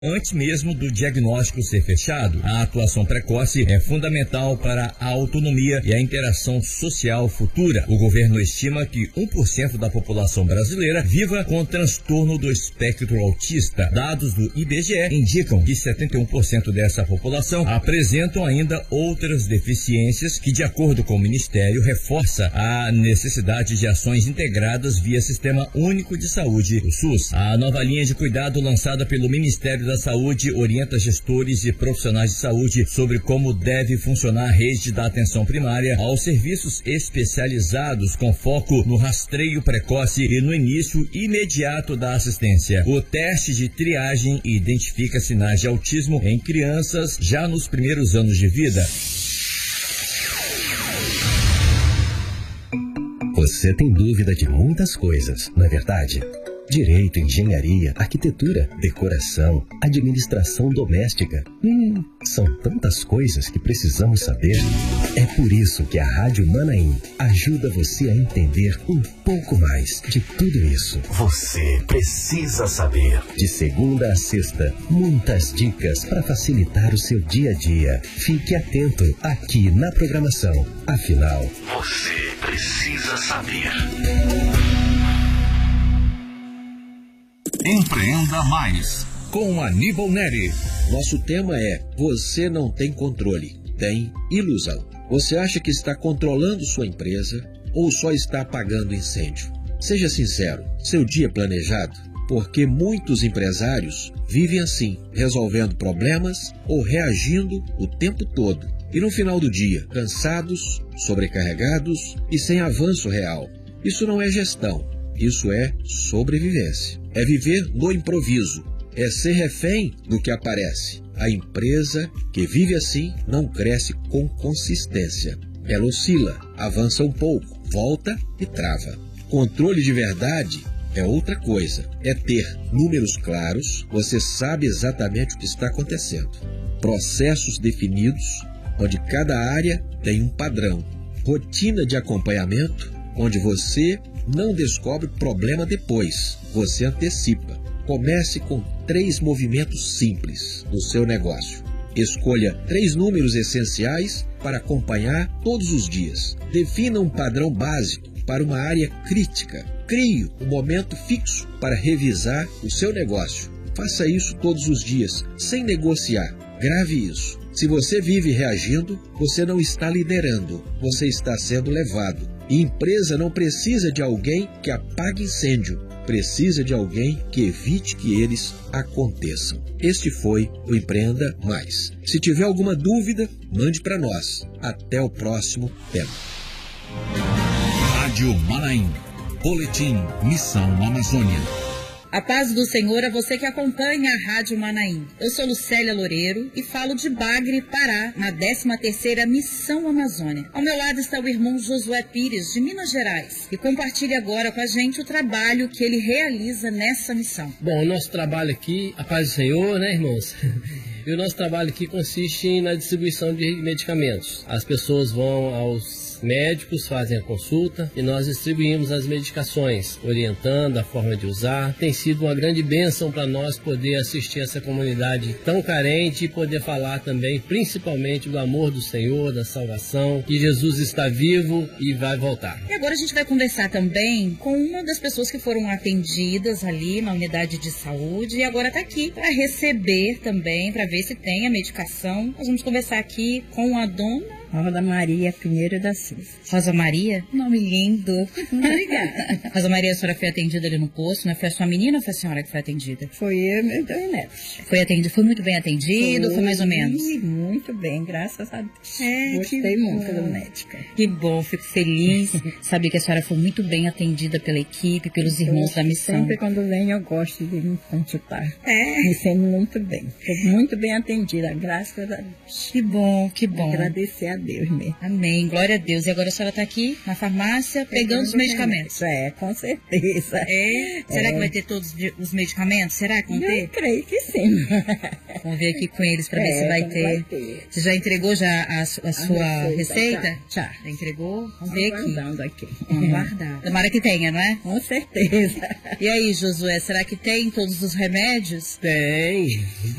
Antes mesmo do diagnóstico ser fechado, a atuação precoce é fundamental para a autonomia e a interação social futura. O governo estima que 1% da população brasileira viva com transtorno do espectro autista. Dados do IBGE indicam que 71% dessa população apresentam ainda outras deficiências que, de acordo com o Ministério, reforça a necessidade de ações integradas via Sistema Único de Saúde, o SUS. A nova linha de cuidado lançada pelo Ministério da Saúde orienta gestores e profissionais de saúde sobre como deve funcionar a rede da atenção primária aos serviços especializados com foco no rastreio precoce e no início imediato da assistência. O teste de triagem identifica sinais de autismo em crianças já nos primeiros anos de vida. Você tem dúvida de muitas coisas, não é verdade? Direito, engenharia, arquitetura, decoração, administração doméstica. São tantas coisas que precisamos saber. É por isso que a Rádio Manaim ajuda você a entender um pouco mais de tudo isso. Você precisa saber. De segunda a sexta, muitas dicas para facilitar o seu dia a dia. Fique atento aqui na programação. Afinal, você precisa saber. Empreenda Mais, com Aníbal Neri. Nosso tema é: você não tem controle, tem ilusão. Você acha que está controlando sua empresa ou só está apagando incêndio? Seja sincero, seu dia é planejado? Porque muitos empresários vivem assim, resolvendo problemas ou reagindo o tempo todo. E no final do dia, cansados, sobrecarregados e sem avanço real. Isso não é gestão. Isso é sobrevivência. É viver no improviso. É ser refém do que aparece. A empresa que vive assim não cresce com consistência. Ela oscila, avança um pouco, volta e trava. Controle de verdade é outra coisa. É ter números claros, você sabe exatamente o que está acontecendo. Processos definidos, onde cada área tem um padrão. Rotina de acompanhamento, onde você não descobre problema depois, você antecipa. Comece com 3 movimentos simples no seu negócio. Escolha 3 números essenciais para acompanhar todos os dias. Defina um padrão básico para uma área crítica. Crie um momento fixo para revisar o seu negócio. Faça isso todos os dias, sem negociar. Grave isso. Se você vive reagindo, você não está liderando, você está sendo levado. E empresa não precisa de alguém que apague incêndio, precisa de alguém que evite que eles aconteçam. Este foi o Empreenda Mais. Se tiver alguma dúvida, mande para nós. Até o próximo tema. Rádio Manaim. Boletim Missão Amazônia. A paz do Senhor a você que acompanha a Rádio Manaim. Eu sou Lucélia Loureiro e falo de Bagre, Pará, na 13ª Missão Amazônia. Ao meu lado está o irmão Josué Pires, de Minas Gerais, e compartilha agora com a gente o trabalho que ele realiza nessa missão. Bom, o nosso trabalho aqui, a paz do Senhor, né, irmãos? E o nosso trabalho aqui consiste na distribuição de medicamentos. As pessoas vão aos médicos, fazem a consulta e nós distribuímos as medicações, orientando a forma de usar. Tem sido uma grande bênção para nós poder assistir essa comunidade tão carente e poder falar também, principalmente, do amor do Senhor, da salvação, que Jesus está vivo e vai voltar. E agora a gente vai conversar também com uma das pessoas que foram atendidas ali na unidade de saúde e agora está aqui para receber também, para ver se tem a medicação. Nós vamos conversar aqui com a dona Rosa Maria Pinheiro da Silva. Rosa Maria? Nome lindo. Obrigada. Rosa Maria, a senhora foi atendida ali no posto, né? Foi a sua menina ou foi a senhora que foi atendida? Foi eu e meus 2 netos. Foi muito bem atendido ou foi mais ou menos? Muito bem, graças a Deus. Gostei muito do médico. Que bom, fico feliz. Saber que a senhora foi muito bem atendida pela equipe, pelos irmãos da missão. Sempre quando venho eu gosto de me consultar. Me sinto muito bem. Fui muito bem atendida, graças a Deus. Que bom, que bom. Agradecer a Deus mesmo. Amém, glória a Deus. E agora a senhora está aqui na farmácia pegando os medicamentos. Com certeza. Será que vai ter todos os medicamentos? Será que vão ter? Eu creio que sim. Vamos ver aqui com eles para ver se vai ter. Você já entregou a sua receita? Já. Já entregou? Vamos ver aqui. Vamos guardar. Tomara que tenha, não é? Com certeza. E aí, Josué, será que tem todos os remédios? Tem.